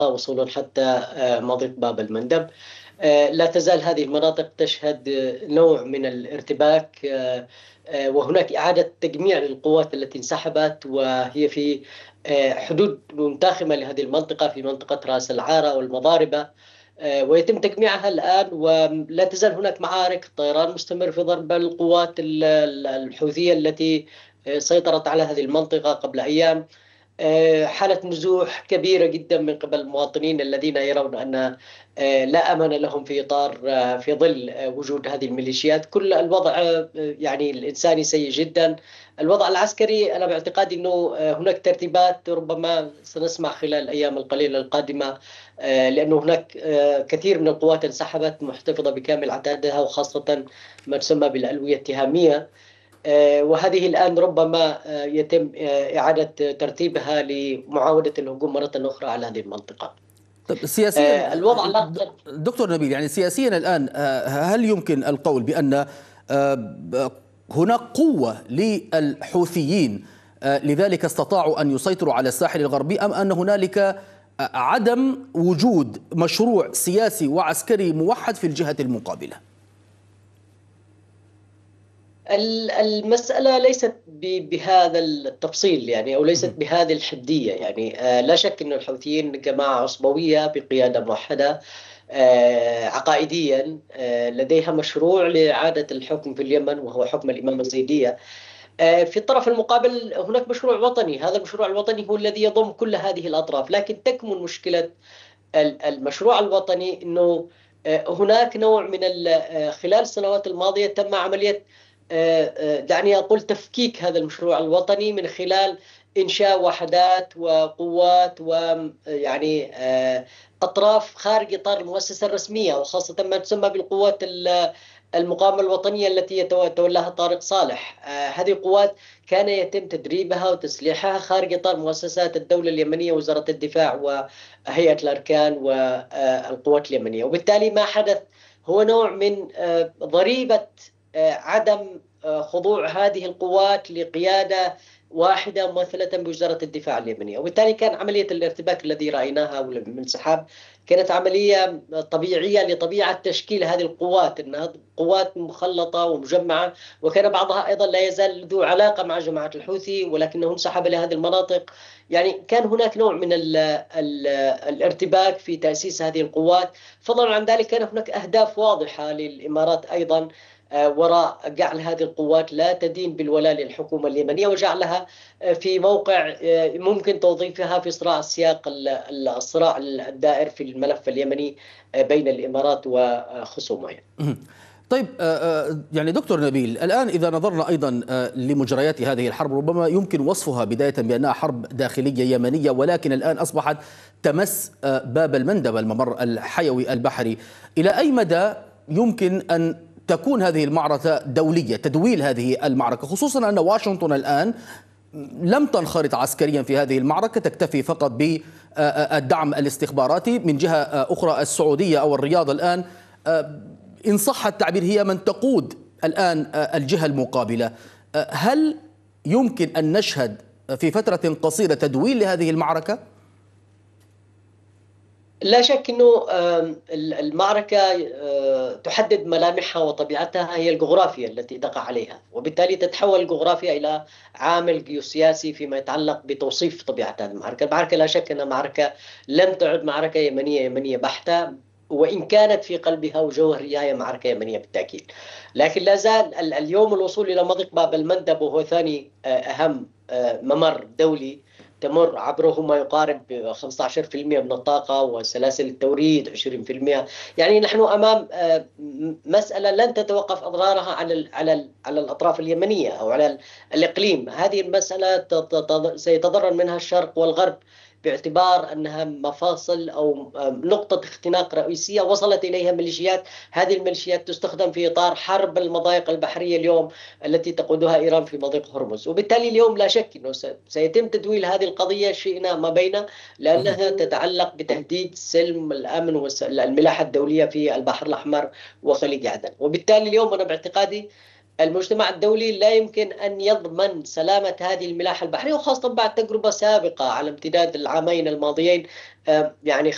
وصولا حتى مضيق باب المندب. لا تزال هذه المناطق تشهد نوع من الارتباك، وهناك إعادة تجميع للقوات التي انسحبت، وهي في حدود متاخمة لهذه المنطقة في منطقة رأس العارة والمضاربة، ويتم تجميعها الآن. ولا تزال هناك معارك، الطيران مستمر في ضرب القوات الحوثية التي سيطرت على هذه المنطقة قبل أيام. حالة نزوح كبيرة جدا من قبل المواطنين الذين يرون أن لا أمان لهم في إطار في ظل وجود هذه الميليشيات. كل الوضع يعني الإنساني سيء جدا. الوضع العسكري أنا باعتقادي أنه هناك ترتيبات ربما سنسمع خلال الأيام القليلة القادمة، لأنه هناك كثير من القوات انسحبت محتفظة بكامل عتادها، وخاصة ما تسمى بالألوية التهامية، وهذه الآن ربما يتم إعادة ترتيبها لمعاودة الهجوم مرة أخرى على هذه المنطقة. طب سياسيا الوضع الآخر دكتور نبيل، يعني سياسيا الآن هل يمكن القول بأن هناك قوة للحوثيين لذلك استطاعوا أن يسيطروا على الساحل الغربي، أم أن هنالك عدم وجود مشروع سياسي وعسكري موحد في الجهة المقابلة؟ المسألة ليست بهذا التفصيل يعني، أو ليست بهذه الحدية يعني. لا شك أن الحوثيين جماعة عصبوية بقيادة موحدة عقائديا، لديها مشروع لإعادة الحكم في اليمن وهو حكم الإمامة الزيدية. في الطرف المقابل هناك مشروع وطني، هذا المشروع الوطني هو الذي يضم كل هذه الأطراف، لكن تكمن مشكلة المشروع الوطني أنه هناك نوع من خلال السنوات الماضية تم عملية دعني أقول تفكيك هذا المشروع الوطني من خلال إنشاء وحدات وقوات ويعني أطراف خارج إطار المؤسسة الرسمية، وخاصة ما تسمى بالقوات المقاومة الوطنية التي يتولاها طارق صالح. هذه القوات كان يتم تدريبها وتسليحها خارج إطار مؤسسات الدولة اليمنية، وزارة الدفاع وهيئة الأركان والقوات اليمنية، وبالتالي ما حدث هو نوع من ضريبة عدم خضوع هذه القوات لقيادة واحدة ممثلة بوزارة الدفاع اليمنية، وبالتالي كان عملية الارتباك الذي رأيناها والانسحاب كانت عملية طبيعية لطبيعة تشكيل هذه القوات، أنها قوات مخلطة ومجمعة، وكان بعضها أيضا لا يزال ذو علاقة مع جماعة الحوثي ولكنه انسحب لهذه المناطق. يعني كان هناك نوع من الارتباك في تأسيس هذه القوات. فضلا عن ذلك كان هناك أهداف واضحة للإمارات أيضا وراء جعل هذه القوات لا تدين بالولاء للحكومة اليمنية، وجعلها في موقع ممكن توظيفها في صراع السياق، الصراع الدائر في الملف اليمني بين الإمارات وخصومها. طيب يعني دكتور نبيل، الآن إذا نظرنا أيضا لمجريات هذه الحرب، ربما يمكن وصفها بداية بأنها حرب داخلية يمنية، ولكن الآن أصبحت تمس باب المندب، الممر الحيوي البحري. إلى أي مدى يمكن أن تكون هذه المعركة دولية، تدويل هذه المعركة، خصوصا أن واشنطن الآن لم تنخرط عسكريا في هذه المعركة، تكتفي فقط بالدعم الاستخباراتي. من جهة أخرى السعودية أو الرياض الآن إن صح التعبير هي من تقود الآن الجهة المقابلة. هل يمكن أن نشهد في فترة قصيرة تدويل لهذه المعركة؟ لا شك أنه المعركة تحدد ملامحها وطبيعتها هي الجغرافيا التي تقع عليها، وبالتالي تتحول الجغرافيا إلى عامل جيوسياسي فيما يتعلق بتوصيف طبيعة هذه المعركة. المعركة لا شك أنها معركة لن تعد معركة يمنية بحتة، وإن كانت في قلبها وجوهرها هي معركة يمنية بالتأكيد، لكن لا زال اليوم الوصول إلى مضيق باب المندب، وهو ثاني أهم ممر دولي تمر عبره ما يقارب 15% من الطاقة، وسلاسل التوريد 20%. يعني نحن أمام مسألة لن تتوقف أضرارها على الأطراف اليمنية أو على الإقليم. هذه المسألة سيتضرر منها الشرق والغرب، باعتبار أنها مفاصل أو نقطة اختناق رئيسية وصلت إليها ميليشيات. هذه الميليشيات تستخدم في إطار حرب المضايق البحرية اليوم التي تقودها إيران في مضيق هرمز، وبالتالي اليوم لا شك أنه سيتم تدويل هذه القضية شئنا ما بينا، لأنها تتعلق بتهديد سلم الأمن والملاحة الدولية في البحر الأحمر وخليج عدن. وبالتالي اليوم أنا باعتقادي المجتمع الدولي لا يمكن أن يضمن سلامة هذه الملاحة البحرية، وخاصة بعد تجربة سابقة على امتداد العامين الماضيين يعني